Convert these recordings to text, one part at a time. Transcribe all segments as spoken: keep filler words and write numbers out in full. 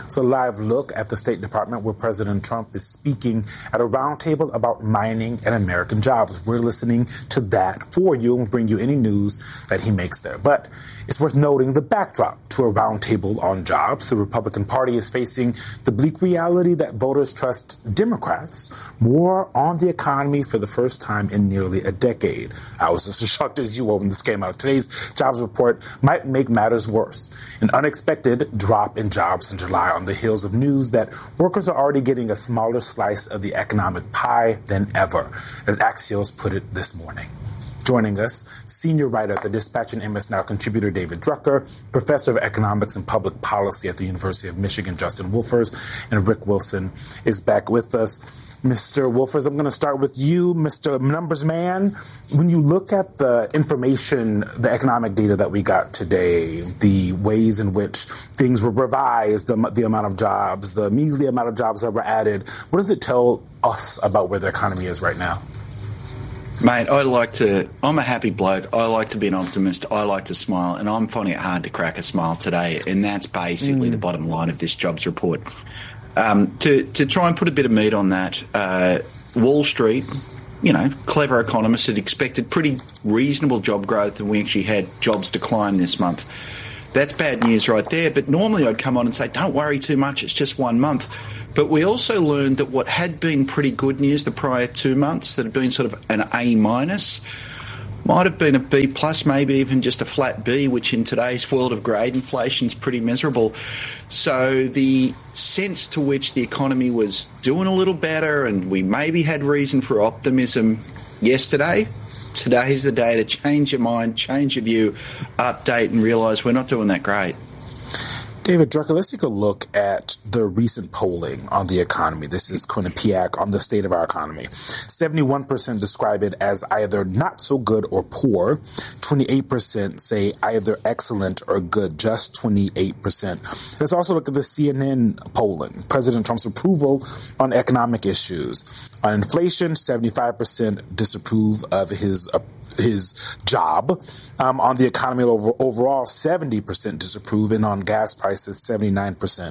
It's a live look at the State Department where President Trump is speaking at a roundtable about mining and American jobs. We're listening to that for you and we'll bring you any news that he makes there. But it's worth noting the backdrop to a roundtable on jobs. The Republican Party is facing the bleak reality that voters trust Democrats more on the economy for the first time in nearly a decade. I was just as shocked as you were when this came out. Today's jobs report might make matters worse. An unexpected drop in jobs in July on the heels of news that workers are already getting a smaller slice of the economic pie than ever, as Axios put it this morning. Joining us, senior writer at the Dispatch and M S Now contributor David Drucker, professor of economics and public policy at the University of Michigan, Justin Wolfers, and Rick Wilson is back with us. Mister Wolfers, I'm going to start with you, Mister Numbers Man. When you look at the information, the economic data that we got today, the ways in which things were revised, the, the amount of jobs, the measly amount of jobs that were added, what does it tell us about where the economy is right now? Mate, I like to, I'm a happy bloke. I like to be an optimist. I like to smile, and I'm finding it hard to crack a smile today. And that's basically mm. the bottom line of this jobs report. Um, to, to try and put a bit of meat on that, uh, Wall Street, you know, clever economists had expected pretty reasonable job growth, and we actually had jobs decline this month. That's bad news right there. But normally I'd come on and say, don't worry too much. It's just one month. But we also learned that what had been pretty good news the prior two months, that had been sort of an A minus, might have been a B plus, maybe even just a flat B, which in today's world of grade inflation is pretty miserable. So the sense to which the economy was doing a little better and we maybe had reason for optimism yesterday, today's the day to change your mind, change your view, update and realise we're not doing that great. David Drucker, let's take a look at the recent polling on the economy. This is Quinnipiac on the state of our economy. seventy-one percent describe it as either not so good or poor. twenty-eight percent say either excellent or good, just twenty-eight percent. Let's also look at the C N N polling. President Trump's approval on economic issues. On inflation, seventy-five percent disapprove of his approval. his job. Um, on the economy over, overall, seventy percent disapprove, and on gas prices, seventy-nine percent.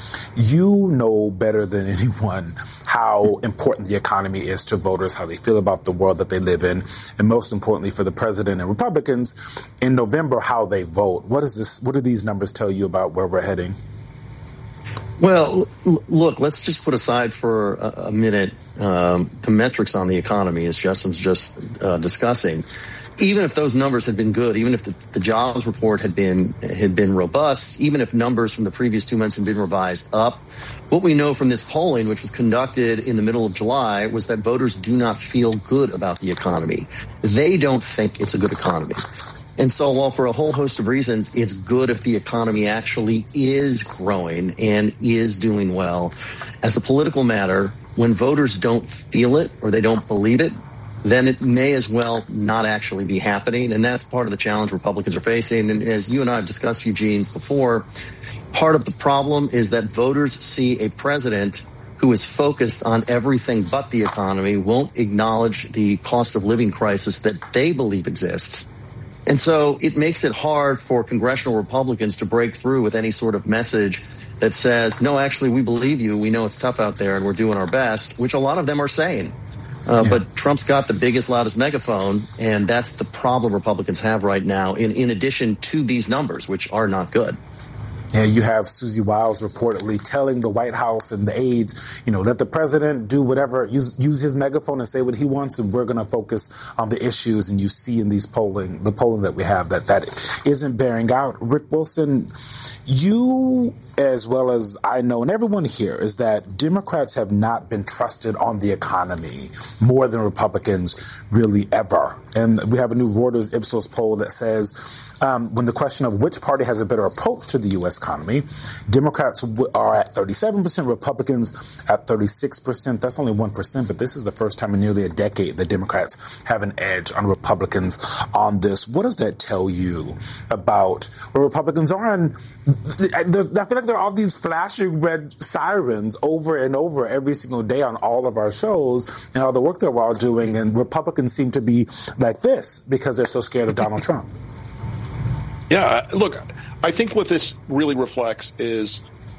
You know better than anyone how important the economy is to voters, how they feel about the world that they live in, and most importantly for the president and Republicans in November, how they vote. What is this? What do these numbers tell you about where we're heading? Well, l- look, let's just put aside for a, a minute um, the metrics on the economy, as Justin's just uh, discussing. Even if those numbers had been good, even if the, the jobs report had been had been robust, even if numbers from the previous two months had been revised up, what we know from this polling, which was conducted in the middle of July, was that voters do not feel good about the economy. They don't think it's a good economy. And so while for a whole host of reasons, it's good if the economy actually is growing and is doing well, as a political matter, when voters don't feel it or they don't believe it, then it may as well not actually be happening. And that's part of the challenge Republicans are facing. And as you and I have discussed, Eugene, before, part of the problem is that voters see a president who is focused on everything but the economy, won't acknowledge the cost of living crisis that they believe exists. And so it makes it hard for congressional Republicans to break through with any sort of message that says, no, actually, we believe you. We know it's tough out there and we're doing our best, which a lot of them are saying. Uh, yeah. But Trump's got the biggest, loudest megaphone, and that's the problem Republicans have right now, in, in addition to these numbers, which are not good. Yeah, you have Susie Wiles reportedly telling the White House and the aides, you know, let the president do whatever, use use his megaphone and say what he wants, and we're going to focus on the issues. And you see in these polling, the polling that we have, that that isn't bearing out. Rick Wilson, you, as well as I know, and everyone here, is that Democrats have not been trusted on the economy more than Republicans really ever. And we have a new Reuters Ipsos poll that says, Um, when the question of which party has a better approach to the U S economy, Democrats w- are at thirty-seven percent, Republicans at thirty-six percent. That's only one percent, but this is the first time in nearly a decade that Democrats have an edge on Republicans on this. What does that tell you about where Republicans are? And I feel like there are all these flashing red sirens over and over every single day on all of our shows and all the work that we're all doing, and Republicans seem to be like this because they're so scared of Donald Trump. Yeah, look, I think what this really reflects is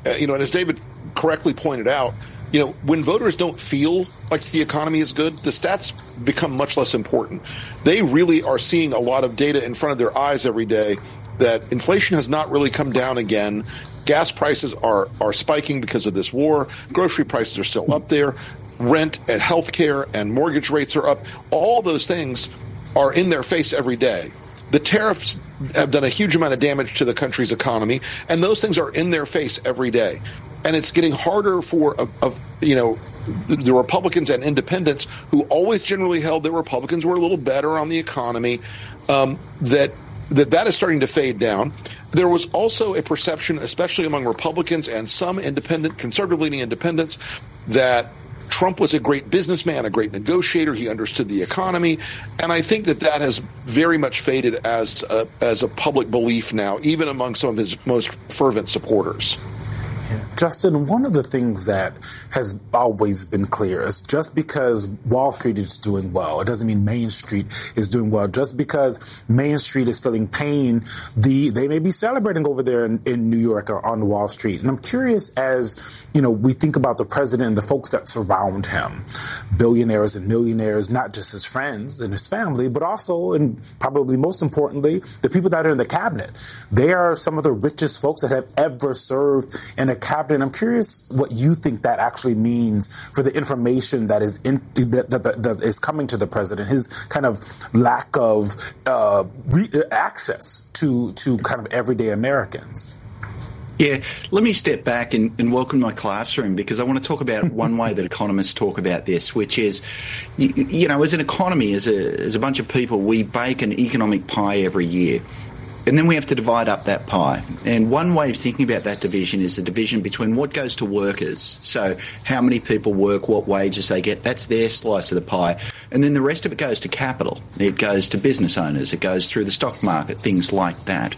Uh, you know, and as David correctly pointed out, you know, when voters don't feel like the economy is good, the stats become much less important. They really are seeing a lot of data in front of their eyes every day that inflation has not really come down again. Gas prices are, are spiking because of this war. Grocery prices are still up there. Rent and healthcare and mortgage rates are up. All those things are in their face every day. The tariffs have done a huge amount of damage to the country's economy, and those things are in their face every day. And it's getting harder for, uh, uh, you know, the, the Republicans and independents who always generally held that Republicans were a little better on the economy, um, that, that that is starting to fade down. There was also a perception, especially among Republicans and some independent, conservative-leaning independents, that Trump was a great businessman, a great negotiator. He understood the economy. And I think that that has very much faded as a, as a public belief now, even among some of his most fervent supporters. Yeah. Justin, one of the things that has always been clear is just because Wall Street is doing well, it doesn't mean Main Street is doing well. Just because Main Street is feeling pain, the they may be celebrating over there in, in New York or on Wall Street. And I'm curious, as you know, we think about the president and the folks that surround him, billionaires and millionaires, not just his friends and his family, but also, and probably most importantly, the people that are in the cabinet. They are some of the richest folks that have ever served in a cabinet. I'm curious what you think that actually means for the information that is in, that, that, that is coming to the president, his kind of lack of uh, re- access to to kind of everyday Americans. Yeah, let me step back and, and welcome my classroom, because I want to talk about one way that economists talk about this, which is, you, you know, as an economy, as a, as a bunch of people, we bake an economic pie every year. And then we have to divide up that pie. And one way of thinking about that division is the division between what goes to workers. So how many people work, what wages they get, that's their slice of the pie. And then the rest of it goes to capital. It goes to business owners. It goes through the stock market, things like that.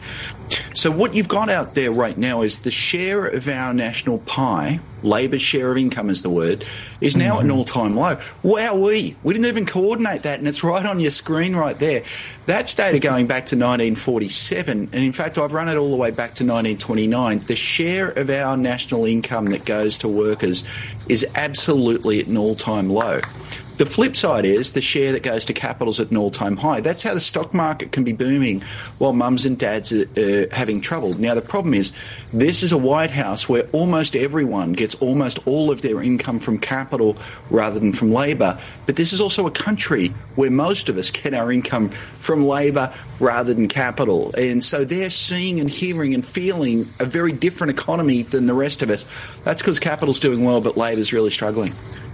So what you've got out there right now is the share of our national pie, Labor's share of income is the word, is now mm-hmm. at an all-time low. Wowee! We didn't even coordinate that, and it's right on your screen right there. That's data going back to nineteen forty-seven, and in fact, I've run it all the way back to nineteen twenty-nine. The share of our national income that goes to workers is absolutely at an all-time low. The flip side is the share that goes to capital's at an all-time high. That's how the stock market can be booming while mums and dads are uh, having trouble. Now, the problem is this is a White House where almost everyone gets almost all of their income from capital rather than from labour. But this is also a country where most of us get our income from labour rather than capital. And so they're seeing and hearing and feeling a very different economy than the rest of us. That's because capital's doing well, but labour's really struggling.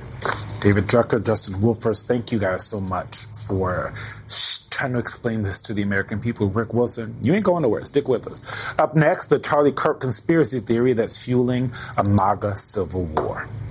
David Drucker, Justin Wolfers, thank you guys so much for sh- trying to explain this to the American people. Rick Wilson, you ain't going nowhere. Stick with us. Up next, the Charlie Kirk conspiracy theory that's fueling a MAGA civil war.